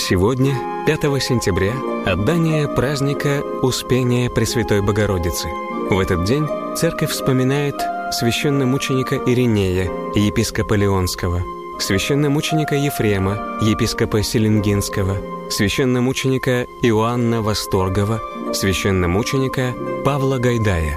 Сегодня, 5 сентября, отдание праздника Успения Пресвятой Богородицы. В этот день Церковь вспоминает священномученика Иринея, епископа Леонского, священномученика Ефрема, епископа Селенгинского, священномученика Иоанна Восторгова, священномученика Павла Гайдая.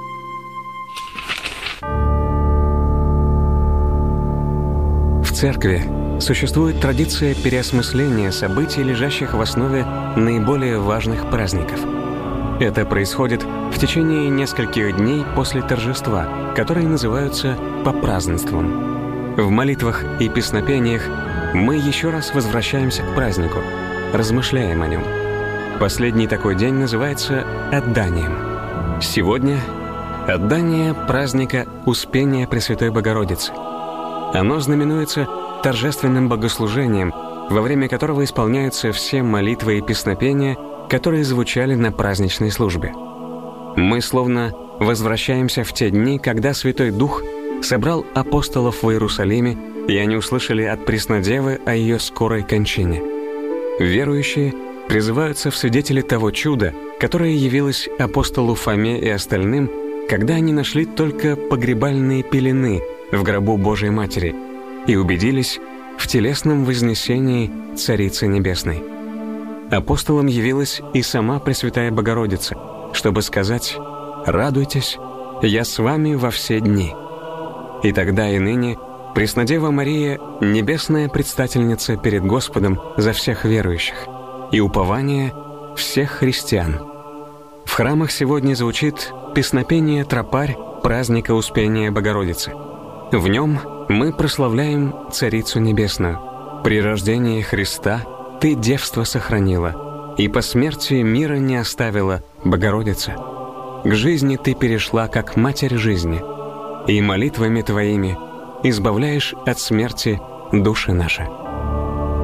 В Церкви существует традиция переосмысления событий, лежащих в основе наиболее важных праздников. Это происходит в течение нескольких дней после торжества, которые называются попразднеством. В молитвах и песнопениях мы еще раз возвращаемся к празднику, размышляем о нем. Последний такой день называется отданием. Сегодня отдание праздника Успения Пресвятой Богородицы. Оно знаменуется торжественным богослужением, во время которого исполняются все молитвы и песнопения, которые звучали на праздничной службе. Мы словно возвращаемся в те дни, когда Святой Дух собрал апостолов в Иерусалиме, и они услышали от Преснодевы о ее скорой кончине. Верующие призываются в свидетели того чуда, которое явилось апостолу Фоме и остальным, когда они нашли только погребальные пелены в гробу Божией Матери и убедились в телесном вознесении Царицы Небесной. Апостолам явилась и сама Пресвятая Богородица, чтобы сказать: «Радуйтесь, я с вами во все дни». И тогда и ныне Преснодева Мария — небесная предстательница перед Господом за всех верующих и упование всех христиан. В храмах сегодня звучит песнопение «Тропарь» праздника Успения Богородицы. В нем мы прославляем Царицу Небесную. При рождении Христа Ты девство сохранила, и по смерти мира не оставила, Богородица. К жизни Ты перешла, как Матерь жизни, и молитвами Твоими избавляешь от смерти души наши.